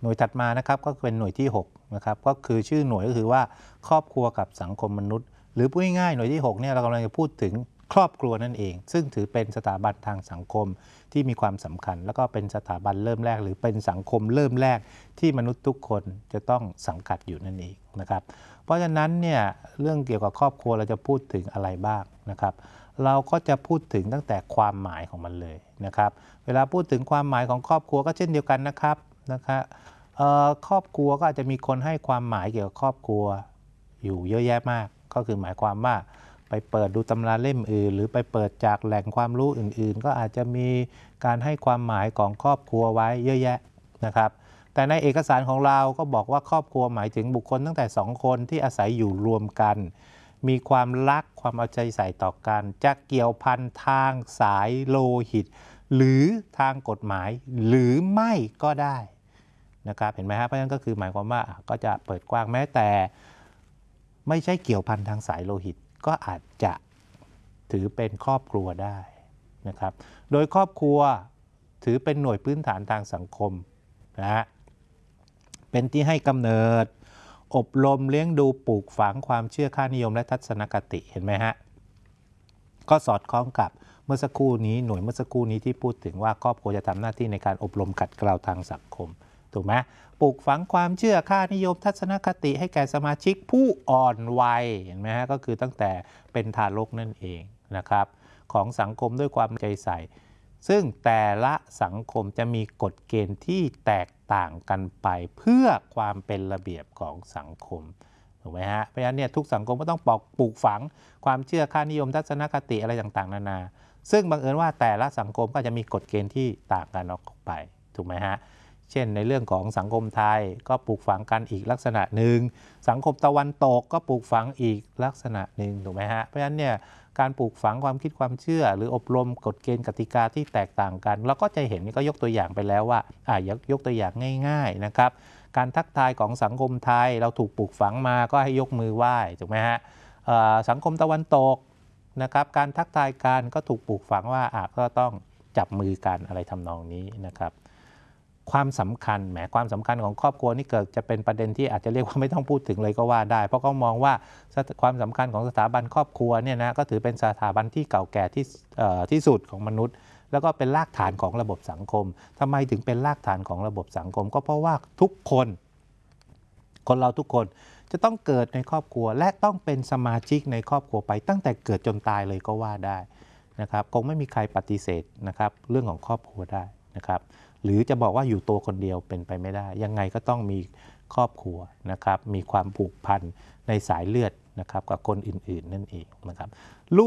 หน่วยถัดมานะครับก็เป็นหน่วยที่6นะครับก็คือชื่อหน่วยก็คือว่าครอบครัวกับสังคมมนุษย์หรือพูดง่ายๆหน่วยที่6เนี่ยเรากำลังจะพูดถึงครอบครัวนั่นเองซึ่งถือเป็นสถาบันทางสังคมที่มีความสำคัญแล้วก็เป็นสถาบันเริ่มแรกหรือเป็นสังคมเริ่มแรกที่มนุษย์ทุกคนจะต้องสังกัดอยู่นั่นเองนะครับเพราะฉะนั้นเนี่ยเรื่องเกี่ยวกับครอบครัวเราจะพูดถึงอะไรบ้างนะครับเราก็จะพูดถึงตั้งแต่ความหมายของมันเลยนะครับเวลาพูดถึงความหมายของครอบครัวก็เช่นเดียวกันนะครับครอบครัวก็อาจจะมีคนให้ความหมายเกี่ยวกับครอบครัวอยู่เยอะแยะมากก็คือหมายความว่าไปเปิดดูตำราเล่มอื่นหรือไปเปิดจากแหล่งความรู้อื่นๆก็อาจจะมีการให้ความหมายของครอบครัวไว้เยอะแยะนะครับแต่ในเอกสารของเราก็บอกว่าครอบครัวหมายถึงบุคคลตั้งแต่2คนที่อาศัยอยู่รวมกันมีความรักความเอาใจใส่ต่อกันจะเกี่ยวพันทางสายโลหิตหรือทางกฎหมายหรือไม่ก็ได้นะครับเห็นไหมครับเพราะฉะนั้นก็คือหมายความว่าก็จะเปิดกว้างแม้แต่ไม่ใช่เกี่ยวพันทางสายโลหิตก็อาจจะถือเป็นครอบครัวได้นะครับโดยครอบครัวถือเป็นหน่วยพื้นฐานทางสังคมนะฮะเป็นที่ให้กำเนิดอบรมเลี้ยงดูปลูกฝังความเชื่อค่านิยมและทัศนคติเห็นไหมฮะก็สอดคล้องกับเมื่อสักครู่นี้หน่วยเมื่อสักครู่นี้ที่พูดถึงว่าครอบครัวจะทำหน้าที่ในการอบรมขัดเกลาทางสังคมถูกไหมปลูกฝังความเชื่อค่านิยมทัศนคติให้แก่สมาชิกผู้อ่อนวัยเห็นไหมฮะก็คือตั้งแต่เป็นทารกนั่นเองนะครับของสังคมด้วยความใจใส่ซึ่งแต่ละสังคมจะมีกฎเกณฑ์ที่แตกต่างกันไปเพื่อความเป็นระเบียบของสังคมถูกไหมฮะเพราะฉะนั้นเนี่ยทุกสังคมก็ต้องปลูกฝังความเชื่อค่านิยมทัศนคติอะไรต่างๆนานาซึ่งบังเอิญว่าแต่ละสังคมก็จะมีกฎเกณฑ์ที่ต่างกันออกไปถูกไหมฮะเช่นในเรื่องของสังคมไทยก็ปลูกฝังกันอีกลักษณะหนึ่งสังคมตะวันตกก็ปลูกฝังอีกลักษณะหนึ่งถูกไหมฮะเพราะฉะนั้นเนี่ยการปลูกฝังความคิดความเชื่อหรืออบรมกฎเกณฑ์กติกาที่แตกต่างกันเราก็จะเห็นก็ยกตัวอย่างไปแล้วว่ายกตัวอย่างง่ายๆนะครับการทักทายของสังคมไทยเราถูกปลูกฝังมาก็ให้ยกมือไหว้ถูกไหมฮะสังคมตะวันตกนะครับการทักทายกันก็ถูกปลูกฝังว่าก็ต้องจับมือกันอะไรทำนองนี้นะครับความสำคัญความสำคัญของครอบครัวนี่เกิดจะเป็นประเด็นที่อาจจะเรียกว่าไม่ต้องพูดถึงเลยก็ว่าได้เพราะเขามองว่าความสำคัญของสถาบันครอบครัวเนี่ยนะก็ถือเป็นสถาบันที่เก่าแก่ที่สุดของมนุษย์แล้วก็เป็นรากฐานของระบบสังคมทำไมถึงเป็นรากฐานของระบบสังคมก็เพราะว่าทุกคนเราทุกคนจะต้องเกิดในครอบครัวและต้องเป็นสมาชิกในครอบครัวไปตั้งแต่เกิดจนตายเลยก็ว่าได้นะครับคงไม่มีใครปฏิเสธนะครับเรื่องของครอบครัวได้นะครับหรือจะบอกว่าอยู่ตัวคนเดียวเป็นไปไม่ได้ยังไงก็ต้องมีครอบครัวนะครับมีความผูกพันในสายเลือดนะครับกับคนอื่นๆนั่นเองนะครับ